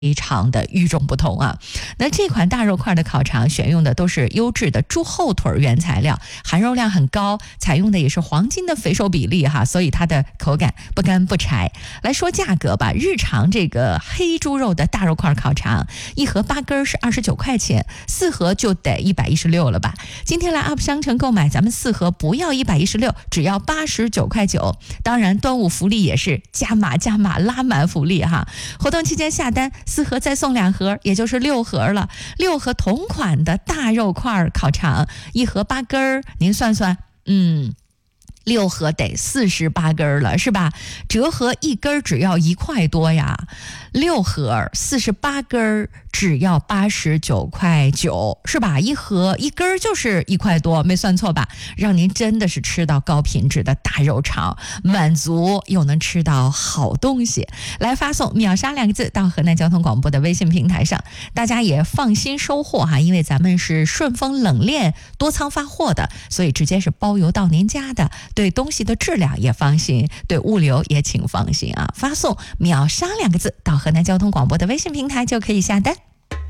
非常的与众不同啊！那这款大肉块的烤肠选用的都是优质的猪后腿原材料，含肉量很高，采用的也是黄金的肥瘦比例哈，所以它的口感不干不柴。来说价格吧，日常这个黑猪肉的大肉块烤肠，一盒8根是29块钱，4盒就得116了吧？今天来 UP 商城购买，咱们4盒不要116，只要89块9。当然，端午福利也是加码拉满福利哈！活动期间下单4盒再送2盒，也就是6盒了。6盒同款的大肉块烤肠，一盒8根，您算算，6盒得48根了，是吧？折合1根只要1块多呀，6盒48根只要89块9，是吧？一盒1根就是1块多，没算错吧？让您真的是吃到高品质的大肉肠，满足又能吃到好东西。来发送秒杀2个字到河南交通广播的微信平台上，大家也放心收货哈，因为咱们是顺丰冷链多仓发货的，所以直接是包邮到您家的，对东西的质量也放心，对物流也请放心啊！发送秒杀2个字到河南交通广播的微信平台就可以下单。